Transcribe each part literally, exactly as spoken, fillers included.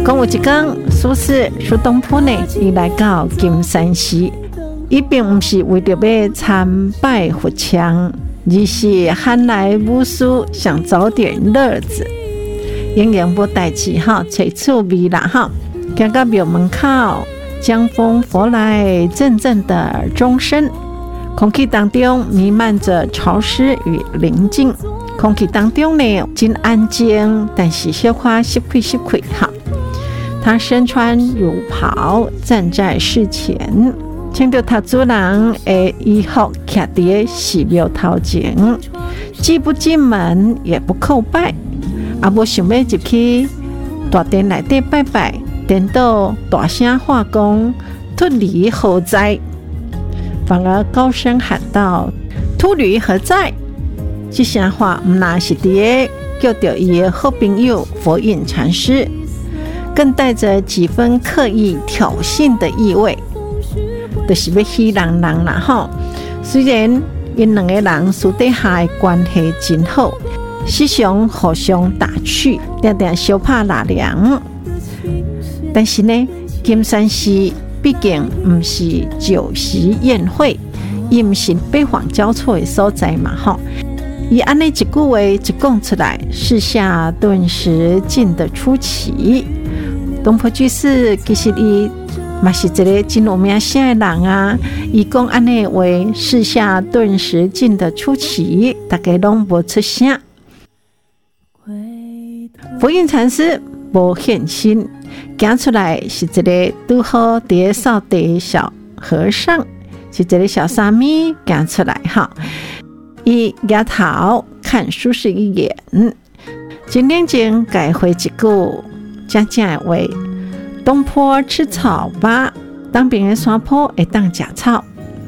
讲有一天，苏轼苏东坡呢，伊来到金山寺，伊并不是为着要参拜佛像，而是闲来无事，想找点乐子。营营无代志哈，找趣味啦哈，行到庙门口，江风拂来阵阵的钟声，空气当中弥漫着潮湿与宁静。空气当中呢，真安静，但是小可湿气湿气哈。他身穿儒袍，站在室前，听到他主人的衣服徛在寺庙头前，既不进门，也不叩拜，也无想要入去大殿内底拜拜，颠倒大声话讲秃驴何在，反而高声喊道：秃驴何在？这声话不那是伫叫着伊的好朋友佛印禅师，更带着几分刻意挑衅的意味，就是要戏人人啦吼。虽然因两个人私底下的关系真好，时常互相打趣，常常相拍拉梁，但是呢，金山寺毕竟不是酒席宴会，伊不是悲欢交错的所在嘛吼。伊安尼一句话一讲出来，世下顿时静得出奇。东坡居士其实伊嘛是一个真有名声的人啊，伊讲安尼话，世下顿时静得出奇，大家拢无出声。佛印禅师无现身，行出来是一个拄好伫扫地小和尚，是一个小沙弥行出来哈。伊抬头看苏轼一眼，真认真改回一句正正的话：东坡吃草吧，当边的山坡会当吃草。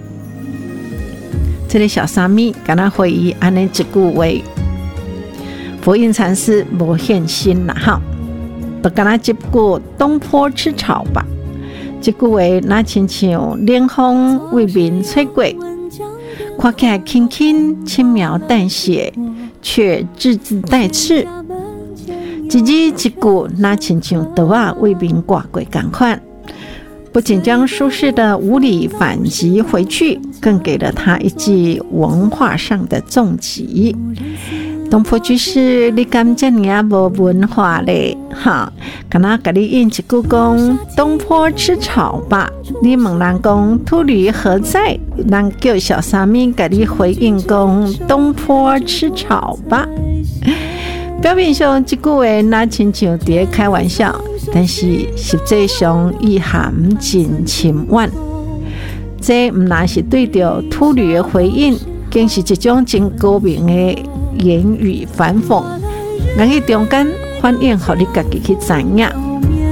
这个小沙弥敢若回忆安尼一句话，佛印禅师无现身啦哈，就敢若一句东坡吃草吧，这句话那亲像冷风为民吹过。看起来轻轻轻描淡写，却字字带刺，一字一句那亲像刀啊为民刮过同款。不仅将苏轼的无理反击回去，更给了他一记文化上的重击。东坡居士，你敢这么无文化嘞？哈，敢若甲你应一句讲东坡吃草吧，你问人讲秃驴何在？人叫小沙弥甲你回应讲东坡吃草吧。表面上这句话那亲像在开玩笑，但是实际上意涵真深远。这不那是对着秃驴的回应，更是一种真高明的言语反讽，人喺中间反映，互你家己去知影。